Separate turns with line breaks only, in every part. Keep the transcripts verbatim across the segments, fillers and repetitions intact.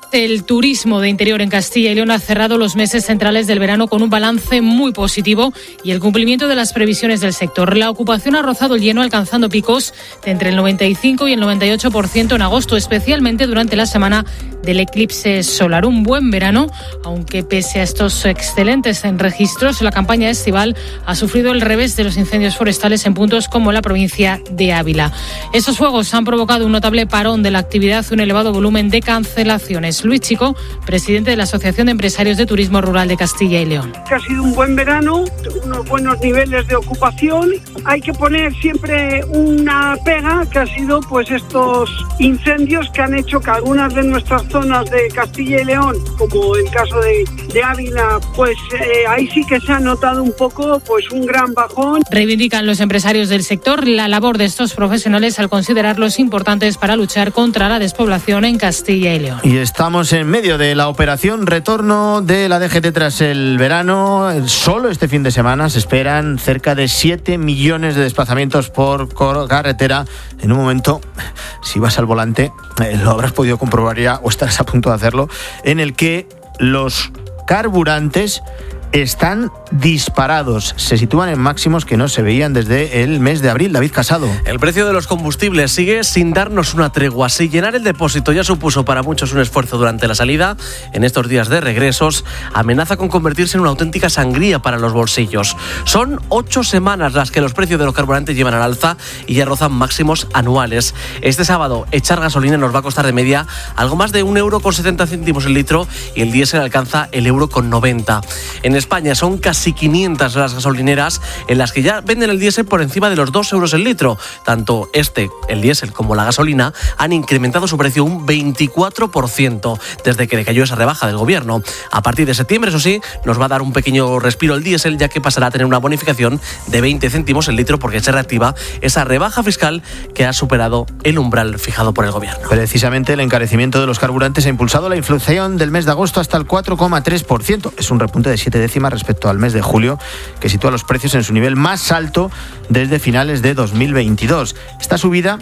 El turismo de interior en Castilla y León ha cerrado los meses centrales del verano con un balance muy positivo y el cumplimiento de las previsiones del sector. La ocupación ha rozado el lleno, alcanzando picos de entre el noventa y cinco y el noventa y ocho por ciento en agosto, especialmente durante la semana del eclipse solar. Un buen verano, aunque pese a estos excelentes registros, la campaña estival ha sufrido el revés de los incendios forestales en puntos como la provincia de Ávila. Estos fuegos han provocado un notable parón de la actividad y un elevado volumen de cancelaciones. Luis Chico, presidente de la Asociación de Empresarios de Turismo Rural de Castilla y León.
Que ha sido un buen verano, unos buenos niveles de ocupación. Hay que poner siempre una pega, que ha sido pues estos incendios que han hecho que algunas de nuestras zonas de Castilla y León, como el caso de, de Ávila, pues eh, ahí sí que se ha notado un poco pues un gran bajón.
Reivindican los empresarios del sector la labor de estos profesionales al considerarlos importantes para luchar contra la despoblación en Castilla y León.
Y estamos en medio de la operación retorno de la D G T tras el verano. Solo este fin de semana se esperan cerca de siete millones de desplazamientos por carretera. En un momento, si vas al volante, eh, lo habrás podido comprobar ya o estarás a punto de hacerlo, en el que los carburantes están disparados. Se sitúan en máximos que no se veían desde el mes de abril. David Casado.
El precio de los combustibles sigue sin darnos una tregua. Si llenar el depósito ya supuso para muchos un esfuerzo durante la salida, en estos días de regresos amenaza con convertirse en una auténtica sangría para los bolsillos. Son ocho semanas las que los precios de los carburantes llevan al alza y ya rozan máximos anuales. Este sábado echar gasolina nos va a costar de media algo más de un euro con setenta céntimos el litro y el diésel alcanza el euro con noventa. En España son casi quinientas las gasolineras en las que ya venden el diésel por encima de los dos euros el litro. Tanto este, el diésel, como la gasolina han incrementado su precio un veinticuatro por ciento desde que decayó esa rebaja del gobierno. A partir de septiembre, eso sí, nos va a dar un pequeño respiro el diésel, ya que pasará a tener una bonificación de veinte céntimos el litro porque se reactiva esa rebaja fiscal que ha superado el umbral fijado por el gobierno.
Precisamente el encarecimiento de los carburantes ha impulsado la inflación del mes de agosto hasta el cuatro coma tres por ciento. Es un repunte de siete décimas respecto al mes de julio, que sitúa los precios en su nivel más alto desde finales de dos mil veintidós. Esta subida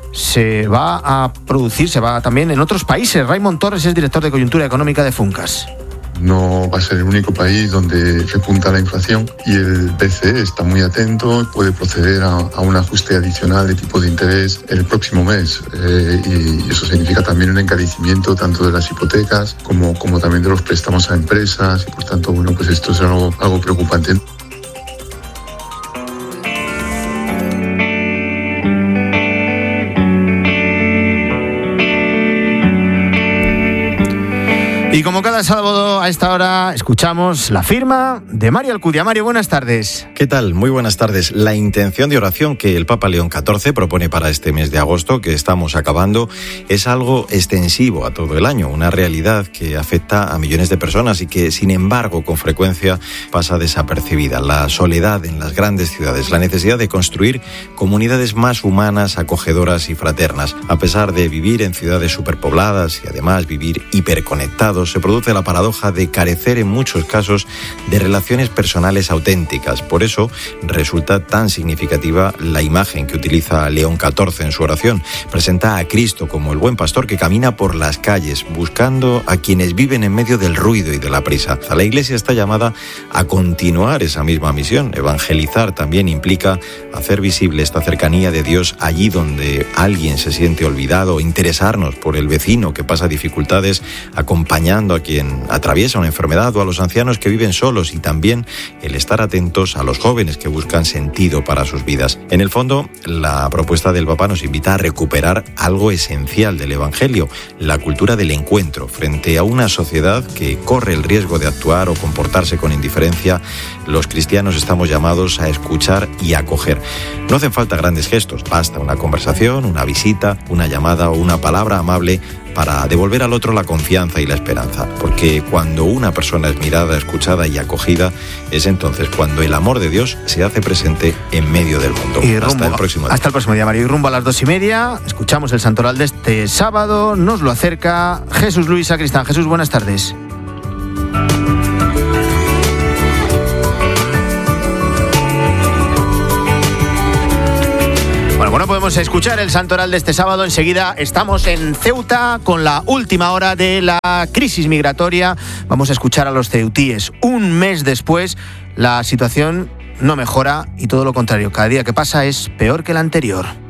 se va a producir, se va también en otros países. Raymond Torres es director de coyuntura económica de Funcas.
No va a ser el único país donde repunta la inflación y el B C E está muy atento y puede proceder a, a un ajuste adicional de tipo de interés el próximo mes. Eh, y eso significa también un encarecimiento tanto de las hipotecas como, como también de los préstamos a empresas y por tanto, bueno, pues esto es algo, algo preocupante.
Y como cada sábado a esta hora escuchamos la firma de Mario Alcudia. Mario, buenas tardes.
¿Qué tal? Muy buenas tardes. La intención de oración que el Papa León catorce propone para este mes de agosto, que estamos acabando, es algo extensivo a todo el año, una realidad que afecta a millones de personas y que, sin embargo, con frecuencia pasa desapercibida. La soledad en las grandes ciudades, la necesidad de construir comunidades más humanas, acogedoras y fraternas. A pesar de vivir en ciudades superpobladas y además vivir hiperconectados, se produce la paradoja de carecer en muchos casos de relaciones personales auténticas. Por eso resulta tan significativa la imagen que utiliza León catorce en su oración. Presenta a Cristo como el buen pastor que camina por las calles buscando a quienes viven en medio del ruido y de la prisa. La Iglesia está llamada a continuar esa misma misión. Evangelizar también implica hacer visible esta cercanía de Dios allí donde alguien se siente olvidado, interesarnos por el vecino que pasa dificultades, acompañar a quien atraviesa una enfermedad o a los ancianos que viven solos y también el estar atentos a los jóvenes que buscan sentido para sus vidas. En el fondo, la propuesta del Papa nos invita a recuperar algo esencial del Evangelio, la cultura del encuentro. Frente a una sociedad que corre el riesgo de actuar o comportarse con indiferencia, los cristianos estamos llamados a escuchar y acoger. No hacen falta grandes gestos, basta una conversación, una visita, una llamada o una palabra amable para devolver al otro la confianza y la esperanza, porque cuando una persona es mirada, escuchada y acogida, es entonces cuando el amor de Dios se hace presente en medio del mundo.
Y rumbo,
hasta el próximo día.
Hasta el próximo día, Mario. Y rumbo a las dos y media, escuchamos el santoral de este sábado, nos lo acerca Jesús Luis Sacristán. Jesús, buenas tardes. Bueno, podemos Vamos a escuchar el santoral de este sábado. Enseguida estamos en Ceuta con la última hora de la crisis migratoria. Vamos a escuchar a los ceutíes. Un mes después, la situación no mejora y todo lo contrario. Cada día que pasa es peor que el anterior.